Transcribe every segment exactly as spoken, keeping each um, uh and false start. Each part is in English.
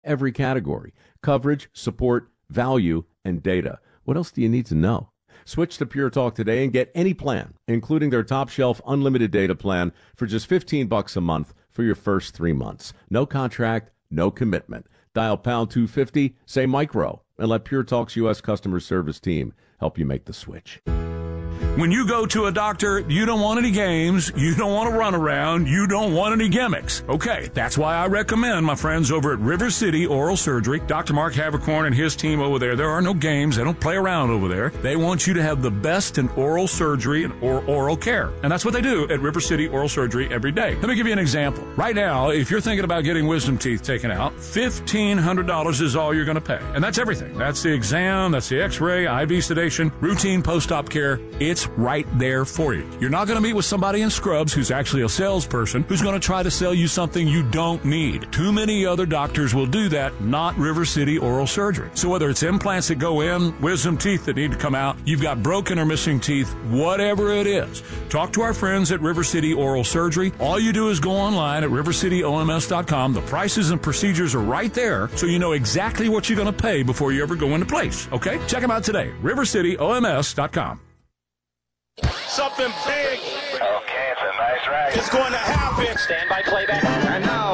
Every category: coverage, support, value, and data. What else do you need to know? Switch to Pure Talk today and get any plan, including their top shelf unlimited data plan for just fifteen bucks a month for your first three months. No contract, no commitment. Dial pound two fifty, say micro, and let Pure Talk's U S customer service team help you make the switch. When you go to a doctor, you don't want any games, you don't want to run around, you don't want any gimmicks. Okay, that's why I recommend my friends over at River City Oral Surgery. Doctor Mark Havercorn and his team over there, there are no games, they don't play around over there. They want you to have the best in oral surgery and or oral care. And that's what they do at River City Oral Surgery every day. Let me give you an example. Right now, if you're thinking about getting wisdom teeth taken out, fifteen hundred dollars is all you're going to pay. And that's everything. That's the exam, that's the x-ray, I V sedation, routine post-op care. It's right there for you. You're not going to meet with somebody in scrubs who's actually a salesperson who's going to try to sell you something you don't need. Too many other doctors will do that, not River City Oral Surgery. So whether it's implants that go in, wisdom teeth that need to come out, you've got broken or missing teeth, whatever it is, talk to our friends at River City Oral Surgery. All you do is go online at river city o m s dot com. The prices and procedures are right there, so you know exactly what you're going to pay before you ever go into place. Okay? Check them out today. river city o m s dot com. Something big. Okay, it's a nice ride. It's going to happen. Stand by playback. And now,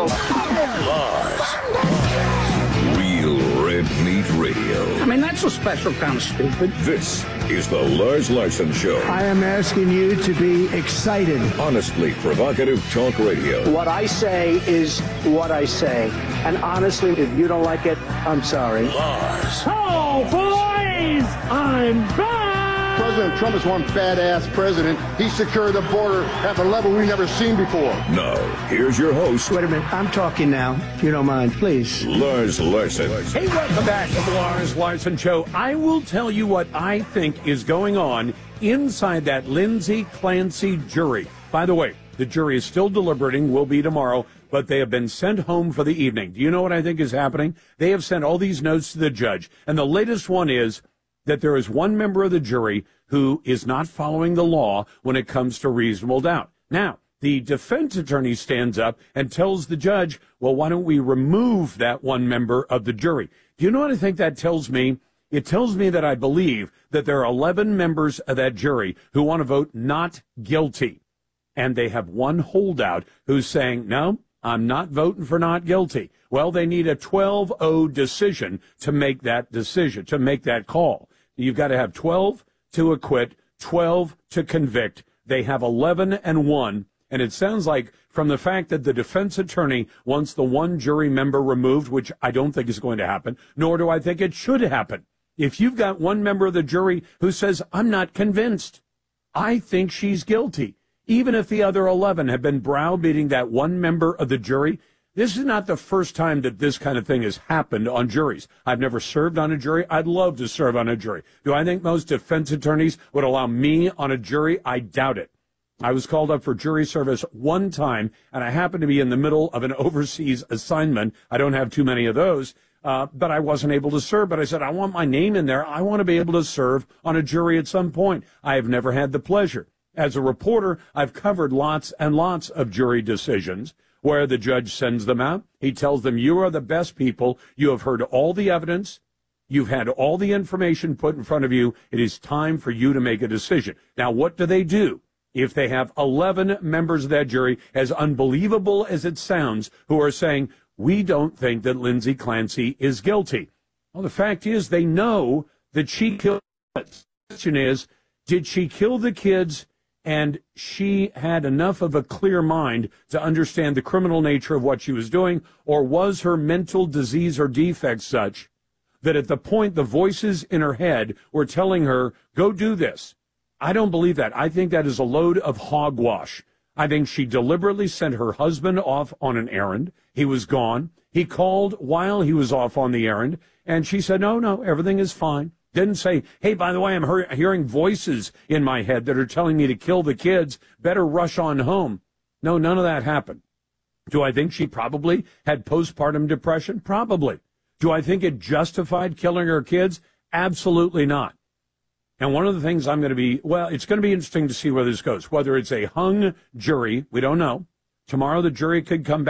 Lars. Real Red Meat Radio. I mean, that's a special kind of stupid. This is the Lars Larson Show. I am asking you to be excited. Honestly provocative talk radio. What I say is what I say. And honestly, if you don't like it, I'm sorry. Lars. Oh, boys! I'm back! President Trump is one badass president. He secured the border at a level we've never seen before. Now, here's your host. Wait a minute. I'm talking now, if you don't mind, please. Lars Larson. Hey, welcome back to the Lars Larson Show. I will tell you what I think is going on inside that Lindsay Clancy jury. By the way, the jury is still deliberating, will be tomorrow, but they have been sent home for the evening. Do you know what I think is happening? They have sent all these notes to the judge, and the latest one is that there is one member of the jury who is not following the law when it comes to reasonable doubt. Now, the defense attorney stands up and tells the judge, well, why don't we remove that one member of the jury? Do you know what I think that tells me? It tells me that I believe that there are eleven members of that jury who want to vote not guilty. And they have one holdout who's saying, no, I'm not voting for not guilty. Well, they need a twelve oh decision to make that decision, to make that call. You've got to have twelve to acquit, twelve to convict. They have eleven and one. And it sounds like from the fact that the defense attorney wants the one jury member removed, which I don't think is going to happen, nor do I think it should happen. If you've got one member of the jury who says, I'm not convinced, I think she's guilty, even if the other eleven have been browbeating that one member of the jury. This is not the first time that this kind of thing has happened on juries. I've never served on a jury. I'd love to serve on a jury. Do I think most defense attorneys would allow me on a jury? I doubt it. I was called up for jury service one time, and I happened to be in the middle of an overseas assignment. I don't have too many of those, uh, but I wasn't able to serve. But I said, I want my name in there. I want to be able to serve on a jury at some point. I have never had the pleasure. As a reporter, I've covered lots and lots of jury decisions where the judge sends them out. He tells them, you are the best people. You have heard all the evidence. You've had all the information put in front of you. It is time for you to make a decision. Now, what do they do if they have eleven members of that jury, as unbelievable as it sounds, who are saying, we don't think that Lindsay Clancy is guilty? Well, the fact is they know that she killed the kids. The question is, did she kill the kids and she had enough of a clear mind to understand the criminal nature of what she was doing, or was her mental disease or defect such that at the point the voices in her head were telling her, go do this? I don't believe that. I think that is a load of hogwash. I think she deliberately sent her husband off on an errand. He was gone. He called while he was off on the errand, and she said, no, no, everything is fine. Didn't say, hey, by the way, I'm he- hearing voices in my head that are telling me to kill the kids. Better rush on home. No, none of that happened. Do I think she probably had postpartum depression? Probably. Do I think it justified killing her kids? Absolutely not. And one of the things I'm going to be, well, it's going to be interesting to see where this goes. Whether it's a hung jury, we don't know. Tomorrow the jury could come back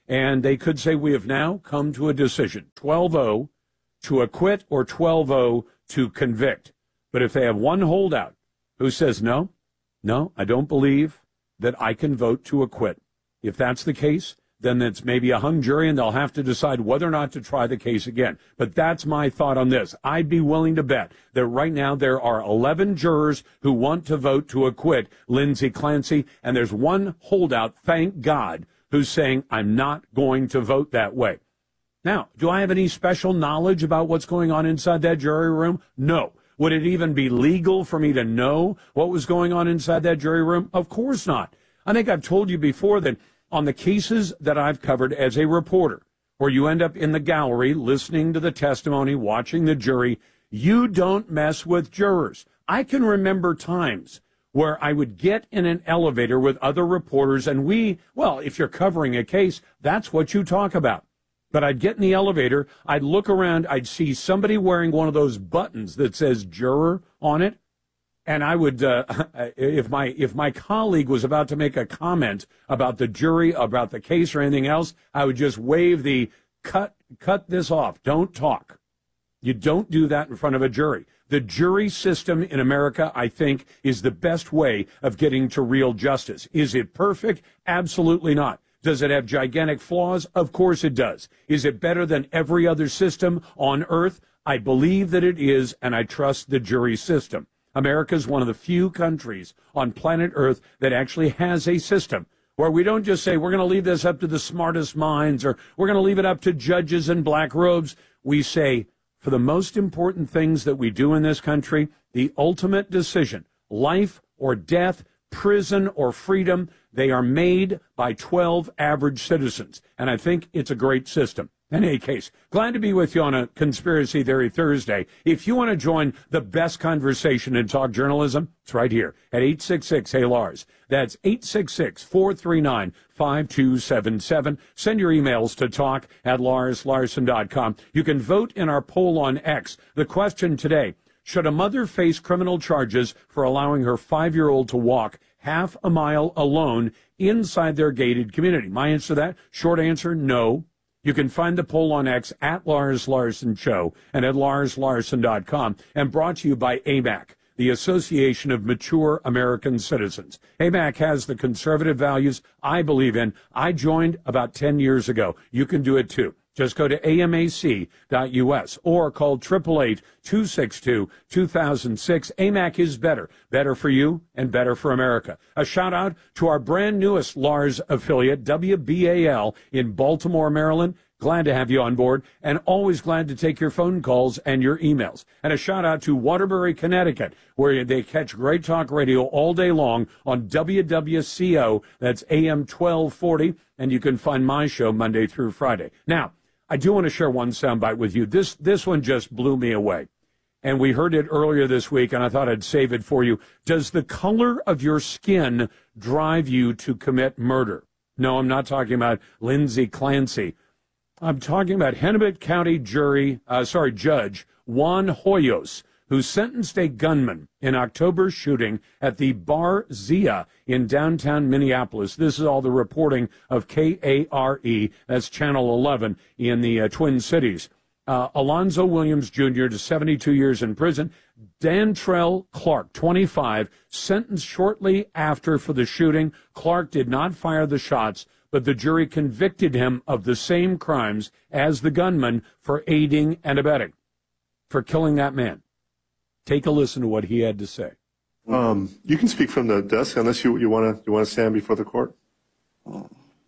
and they could say we have now come to a decision, twelve oh to acquit or twelve oh to convict. But if they have one holdout who says, no, no, I don't believe that I can vote to acquit, if that's the case, then it's maybe a hung jury and they'll have to decide whether or not to try the case again. But that's my thought on this. I'd be willing to bet that right now there are eleven jurors who want to vote to acquit Lindsey Clancy, and there's one holdout, thank God, who's saying, I'm not going to vote that way. Now, do I have any special knowledge about what's going on inside that jury room? No. Would it even be legal for me to know what was going on inside that jury room? Of course not. I think I've told you before that on the cases that I've covered as a reporter, where you end up in the gallery listening to the testimony, watching the jury, you don't mess with jurors. I can remember times where I would get in an elevator with other reporters, and we, well, if you're covering a case, that's what you talk about. But I'd get in the elevator, I'd look around, I'd see somebody wearing one of those buttons that says juror on it. And I would, uh, if my if my colleague was about to make a comment about the jury, about the case or anything else, I would just wave the cut cut this off. Don't talk. You don't do that in front of a jury. The jury system in America, I think, is the best way of getting to real justice. Is it perfect? Absolutely not. Does it have gigantic flaws? Of course it does. Is it better than every other system on earth? I believe that it is, and I trust the jury system. America is one of the few countries on planet Earth that actually has a system where we don't just say we're going to leave this up to the smartest minds or we're going to leave it up to judges in black robes. We say, for the most important things that we do in this country, the ultimate decision, life or death, prison or freedom, they are made by twelve average citizens. And I think it's a great system. In any case, glad to be with you on a Conspiracy Theory Thursday. If you want to join the best conversation in talk journalism, it's right here at eight six six, hey Lars. That's eight six six, four three nine, five two seven seven. Send your emails to talk at lars larson dot com. You can vote in our poll on X. The question today, should a mother face criminal charges for allowing her five-year-old to walk half a mile alone inside their gated community? My answer to that, short answer, no. You can find the poll on X at Lars Larson Show and at lars larson dot com, and brought to you by A M A C, the Association of Mature American Citizens. A M A C has the conservative values I believe in. I joined about ten years ago. You can do it too. Just go to A M A C dot U S or call eight eight eight, two six two, two thousand six. A M A C is better. Better for you and better for America. A shout out to our brand newest Lars affiliate, W B A L in Baltimore, Maryland. Glad to have you on board, and always glad to take your phone calls and your emails. And a shout out to Waterbury, Connecticut, where they catch Great Talk Radio all day long on W W C O. That's A M twelve forty, and you can find my show Monday through Friday. Now, I do want to share one soundbite with you. This this one just blew me away. And we heard it earlier this week, and I thought I'd save it for you. Does the color of your skin drive you to commit murder? No, I'm not talking about Lindsey Clancy. I'm talking about Hennepin County jury, uh, sorry, Judge Juan Hoyos, who sentenced a gunman in October's shooting at the Bar Zia in downtown Minneapolis. This is all the reporting of K A R E, that's Channel eleven in the uh, Twin Cities. Uh, Alonzo Williams, Junior to seventy-two years in prison. Dantrell Clark, twenty-five, sentenced shortly after for the shooting. Clark did not fire the shots, but the jury convicted him of the same crimes as the gunman for aiding and abetting, for killing that man. Take a listen to what he had to say. Um, you can speak from the desk unless you you want to you want to stand before the court. Um,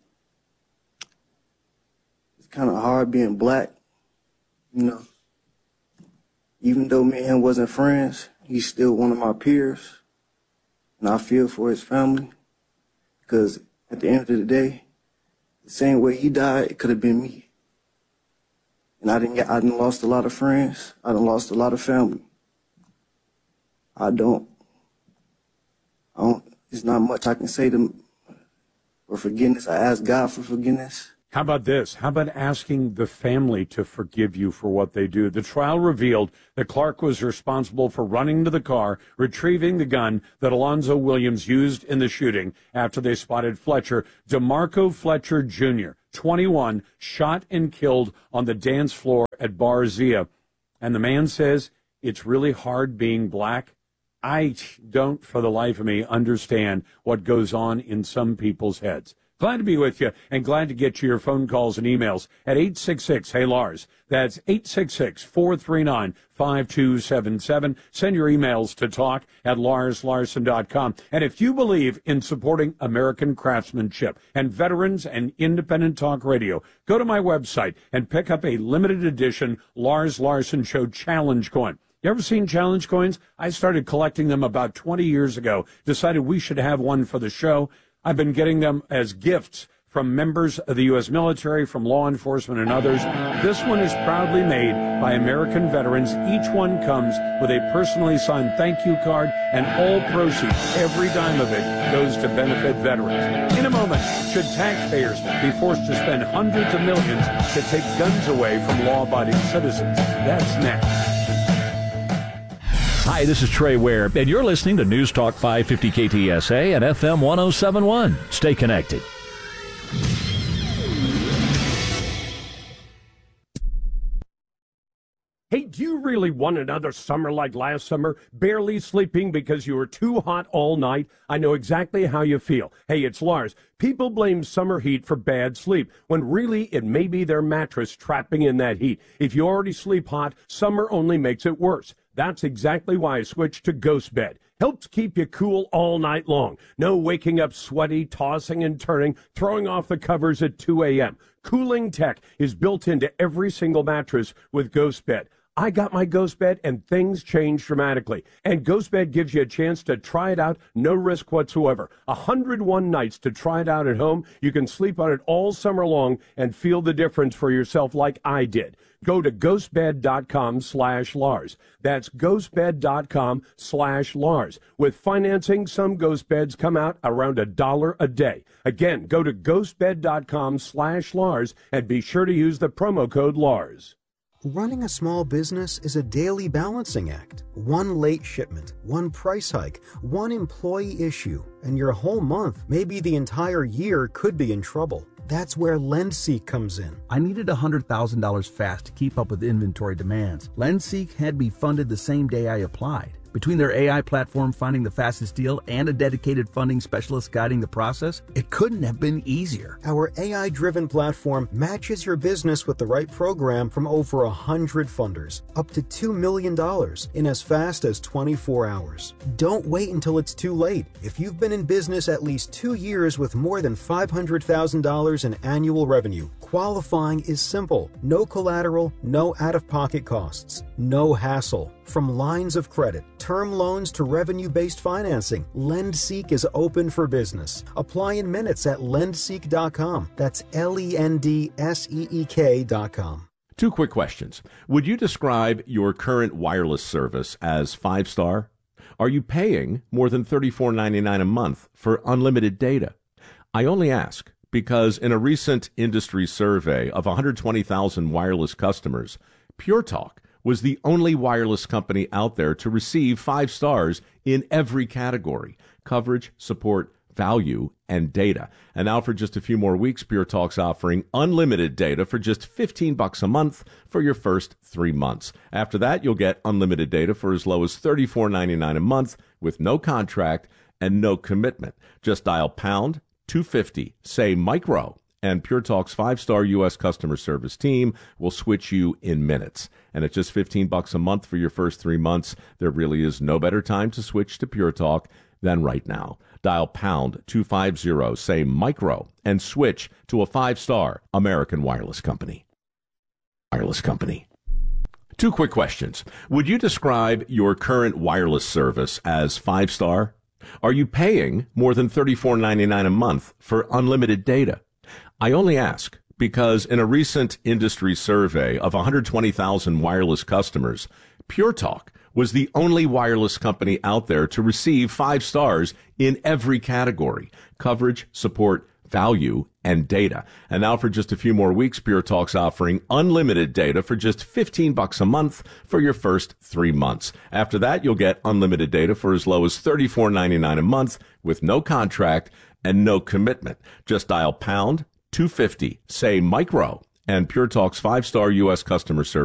it's kind of hard being black, you know. Even though me and him wasn't friends, he's still one of my peers, and I feel for his family because at the end of the day, the same way he died, it could have been me. And I didn't get, I done lost a lot of friends. I done lost a lot of family. I don't, I don't, there's not much I can say to for forgiveness. I ask God for forgiveness. How about this? How about asking the family to forgive you for what they do? The trial revealed that Clark was responsible for running to the car, retrieving the gun that Alonzo Williams used in the shooting after they spotted Fletcher. DeMarco Fletcher Junior, twenty-one, shot and killed on the dance floor at Bar Zia. And the man says, it's really hard being black. I don't, for the life of me, understand what goes on in some people's heads. Glad to be with you, and glad to get you your phone calls and emails at eight six six, hey Lars. That's eight six six, four three nine, five two seven seven. Send your emails to talk at lars larson dot com. And if you believe in supporting American craftsmanship and veterans and independent talk radio, go to my website and pick up a limited edition Lars Larson Show Challenge coin. You ever seen challenge coins? I started collecting them about twenty years ago, decided we should have one for the show. I've been getting them as gifts from members of the U S military, from law enforcement and others. This one is proudly made by American veterans. Each one comes with a personally signed thank you card, and all proceeds, every dime of it, goes to benefit veterans. In a moment, should taxpayers be forced to spend hundreds of millions to take guns away from law-abiding citizens? That's next. Hi, this is Trey Ware, and you're listening to News Talk five fifty K T S A and F M one oh seven point one. Stay connected. Hey, do you really want another summer like last summer? Barely sleeping because you were too hot all night? I know exactly how you feel. Hey, it's Lars. People blame summer heat for bad sleep, when really it may be their mattress trapping in that heat. If you already sleep hot, summer only makes it worse. That's exactly why I switched to Ghost Bed. Helps keep you cool all night long. No waking up sweaty, tossing and turning, throwing off the covers at two a.m. Cooling tech is built into every single mattress with Ghost Bed. I got my Ghost Bed and things changed dramatically. And Ghost Bed gives you a chance to try it out, no risk whatsoever. one hundred one nights to try it out at home. You can sleep on it all summer long and feel the difference for yourself like I did. Go to ghostbed.com slash Lars. That's ghostbed.com slash Lars. With financing, some Ghost Beds come out around a dollar a day. Again, go to ghostbed.com slash Lars and be sure to use the promo code Lars. Running a small business is a daily balancing act. One late shipment, one price hike, one employee issue, and your whole month, maybe the entire year, could be in trouble. That's where LendSeek comes in. I needed one hundred thousand dollars fast to keep up with inventory demands. LendSeek had me funded the same day I applied. Between their A I platform finding the fastest deal and a dedicated funding specialist guiding the process, it couldn't have been easier. Our A I-driven platform matches your business with the right program from over one hundred funders, up to two million dollars in as fast as twenty-four hours. Don't wait until it's too late. If you've been in business at least two years with more than five hundred thousand dollars in annual revenue, qualifying is simple. No collateral, no out-of-pocket costs, no hassle. From lines of credit, term loans to revenue-based financing, LendSeek is open for business. Apply in minutes at lendseek dot com. That's L E N D S E E K dot com. Two quick questions. Would you describe your current wireless service as five-star? Are you paying more than thirty-four ninety-nine a month for unlimited data? I only ask because in a recent industry survey of one hundred twenty thousand wireless customers, Pure Talk was the only wireless company out there to receive five stars in every category: coverage, support, value, and data. And now for just a few more weeks, Pure Talk's offering unlimited data for just fifteen bucks a month for your first three months. After that, you'll get unlimited data for as low as thirty-four ninety-nine a month with no contract and no commitment. Just dial pound two fifty, say micro, and Pure Talk's five-star U S customer service team will switch you in minutes. And at just fifteen bucks a month for your first three months, there really is no better time to switch to Pure Talk than right now. Dial pound two fifty, say micro, and switch to a five-star American wireless company. Wireless company. Two quick questions. Would you describe your current wireless service as five-star? Are you paying more than thirty-four ninety-nine a month for unlimited data? I only ask because in a recent industry survey of one hundred twenty thousand wireless customers, Pure Talk was the only wireless company out there to receive five stars in every category: coverage, support, value, and data. And now for just a few more weeks, Pure Talk's offering unlimited data for just fifteen bucks a month for your first three months. After that, you'll get unlimited data for as low as thirty-four ninety-nine a month with no contract and no commitment. Just dial pound two fifty. Say Micro, and Pure Talk's five-star U S customer service